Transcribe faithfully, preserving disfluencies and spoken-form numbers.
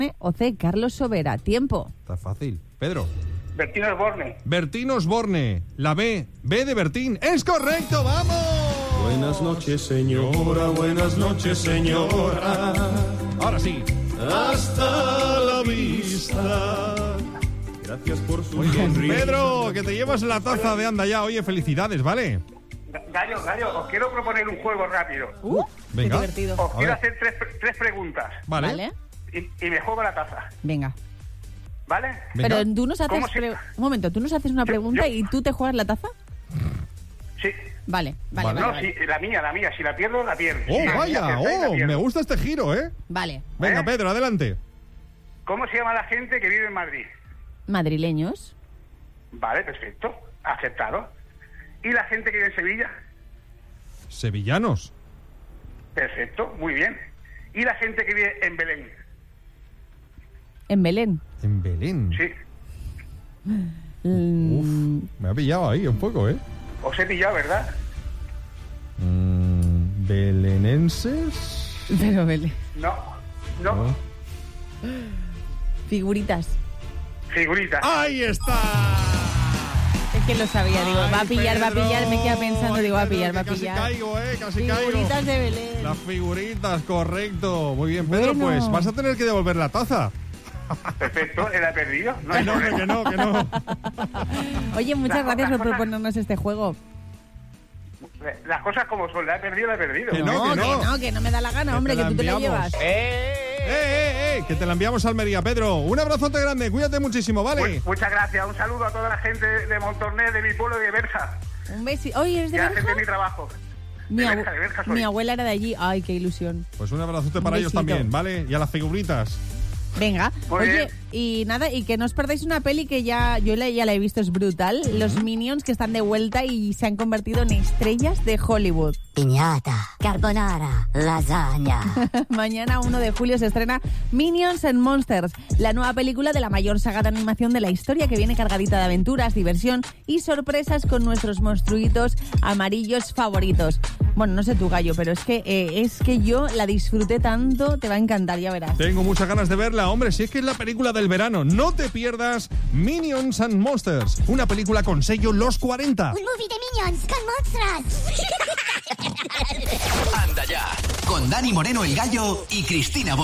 o C, Carlos Sobera. Tiempo. Está fácil. Pedro. Bertín Osborne. Bertín Osborne. La B. B de Bertín. ¡Es correcto! ¡Vamos! Buenas noches, señora. Buenas noches, señora. Ahora sí. Hasta la vista. Gracias por su sonrisa. Pedro, que te llevas la taza de Anda Ya. Oye, felicidades, ¿vale? Gallo, Gallo, os quiero proponer un juego rápido. Uh, Venga. Qué divertido. Os A quiero ver. hacer tres, tres preguntas. Vale. Vale. Y, y me juego la taza. Venga. ¿Vale? Venga. Pero tú nos haces... ¿Cómo se- pre- Un momento, ¿tú nos haces una pregunta yo- y tú te juegas la taza? Sí. Vale, vale, Vale. vale. No, vale. sí, la mía, la mía. Si la pierdo, la pierdo. ¡Oh, Si la vaya! acertáis, la ¡Oh! pierdo. Me gusta este giro, ¿eh? Vale. Venga, ¿Eh? Pedro, adelante. ¿Cómo se llama la gente que vive en Madrid? Madrileños. Vale, perfecto. Aceptado. ¿Y la gente que vive en Sevilla? Sevillanos. Perfecto, muy bien. ¿Y la gente que vive en Belén? En Belén. En Belén. Sí. Mm, Uf, me ha pillado ahí un poco, ¿eh? Os he pillado, ¿verdad? Mm, ¿Belenenses? Pero Belén. No. No. No. Figuritas. Figurita. ¡Ahí está! Es que lo sabía, digo, va a Ay, pillar, va a pillar, me queda Pedro, pensando, ay, digo, va a Pedro, pillar, que va a casi pillar. caigo, eh, casi Figuritas caigo. de Belén. Las figuritas, correcto. Muy bien, Pedro, Bueno. pues vas a tener que devolver la taza. Perfecto, ¿la he perdido? No, Que hay no, problema. que no, que no. Oye, muchas Las gracias por cosas- proponernos este juego. Las cosas como son, la he perdido, la he perdido. Que no, que no. que no, que no me da la gana, Que hombre, te que la tú te la enviamos. llevas. ¡Eh, eh, eh! Que te la enviamos a Almería, Pedro. Un abrazote grande, cuídate muchísimo, ¿vale? Mu- Muchas gracias. Un saludo a toda la gente de Montornés, de mi pueblo y de Berja. Un besito. Oye, ¿eres Y de a la gente Berja? de mi trabajo. Mi, de abu- Berja, de Berja soy. mi abuela era de allí. Ay, qué ilusión. Pues un abrazote para Un ellos besito. también, ¿vale? Y a las figuritas. Venga, Muy oye, bien. y nada, y que no os perdáis una peli que ya yo la, ya la he visto, es brutal. Los Minions que están de vuelta y se han convertido en estrellas de Hollywood. Piñata, carbonara, lasaña. Mañana, uno de julio, se estrena Minions and Monsters, la nueva película de la mayor saga de animación de la historia, que viene cargadita de aventuras, diversión y sorpresas con nuestros monstruitos amarillos favoritos. Bueno, no sé tú, Gallo, pero es que eh, es que yo la disfruté tanto, te va a encantar, ya verás. Tengo muchas ganas de verla, hombre, si es que es la película del verano. No te pierdas Minions and Monsters, una película con sello Los cuarenta. Un movie de Minions con monstruos. Anda Ya, con Dani Moreno el Gallo y Cristina Bo-